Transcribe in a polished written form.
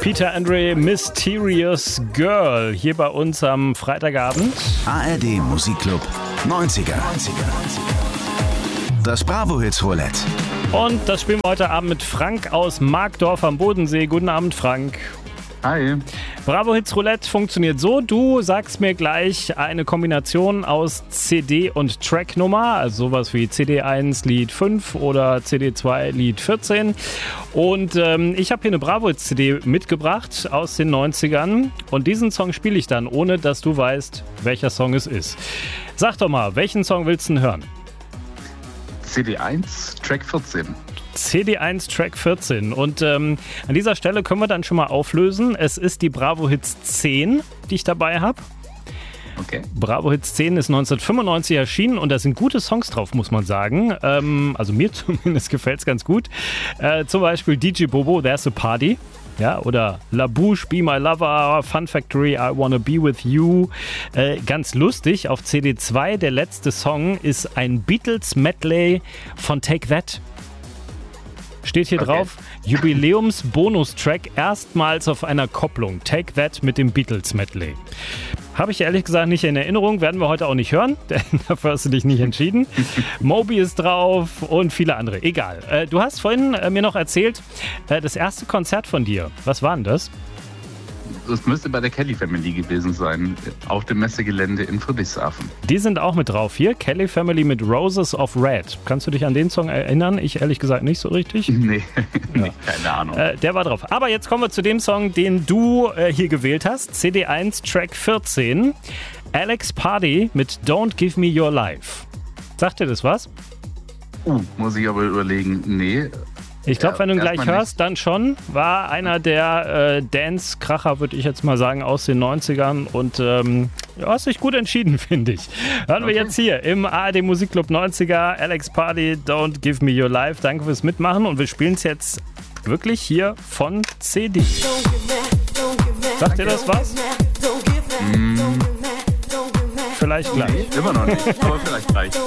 Peter Andre, Mysterious Girl, hier bei uns am Freitagabend. ARD Musikclub 90er. Das Bravo-Hits Roulette. Und das spielen wir heute Abend mit Frank aus Markdorf am Bodensee. Guten Abend, Frank. Hi. Bravo Hits Roulette funktioniert so, du sagst mir gleich eine Kombination aus CD und Tracknummer, also sowas wie CD1 Lied 5 oder CD2 Lied 14. Und ich habe hier eine Bravo Hits CD mitgebracht aus den 90ern und diesen Song spiele ich dann, ohne dass du weißt, welcher Song es ist. Sag doch mal, welchen Song willst du denn hören? CD1 Track 14. CD1 Track 14 und an dieser Stelle können wir dann schon mal auflösen. Es ist die Bravo Hits 10, die ich dabei habe. Okay. Bravo Hits 10 ist 1995 erschienen und da sind gute Songs drauf, muss man sagen. Also mir zumindest gefällt es ganz gut. Zum Beispiel DJ Bobo, There's a Party. Ja, oder La Bouche, Be My Lover, Fun Factory, I Wanna Be With You. Ganz lustig, auf CD2 der letzte Song ist ein Beatles-Medley von Take That. Steht hier drauf, Jubiläums-Bonus-Track, erstmals auf einer Kopplung. Take That mit dem Beatles-Medley. Habe ich ehrlich gesagt nicht in Erinnerung, werden wir heute auch nicht hören, denn dafür hast du dich nicht entschieden. Moby ist drauf und viele andere. Egal. Du hast vorhin mir noch erzählt, das erste Konzert von dir. Was war denn das? Das müsste bei der Kelly Family gewesen sein, auf dem Messegelände in Friedrichshafen. Die sind auch mit drauf hier. Kelly Family mit Roses of Red. Kannst du dich an den Song erinnern? Ich ehrlich gesagt nicht so richtig. Nee, keine Ahnung. Der war drauf. Aber jetzt kommen wir zu dem Song, den du hier gewählt hast. CD1 Track 14. Alex Party mit Don't Give Me Your Life. Sagt dir das was? Muss ich aber überlegen. Nee. Ich glaube, wenn du ihn gleich hörst, nicht. dann schon. War einer der Dance-Kracher, würde ich jetzt mal sagen, aus den 90ern. Und hast dich gut entschieden, finde ich. Hören wir jetzt hier im ARD Musikclub 90er. Alex Party, Don't Give Me Your Life. Danke fürs Mitmachen. Und wir spielen es jetzt wirklich hier von CD. Sagt dir das was? Vielleicht gleich. Immer noch nicht, aber vielleicht gleich.